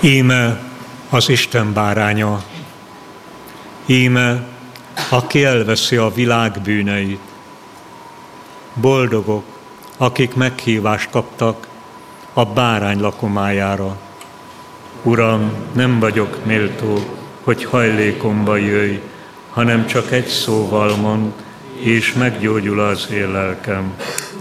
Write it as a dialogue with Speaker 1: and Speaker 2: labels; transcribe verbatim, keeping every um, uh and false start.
Speaker 1: Íme az Isten báránya, íme, aki elveszi a világ bűneit. Boldogok, akik meghívást kaptak a bárány lakomájára. Uram, nem vagyok méltó, hogy hajlékomba jöjj, hanem csak egy szóval mond, és meggyógyul az én lelkem.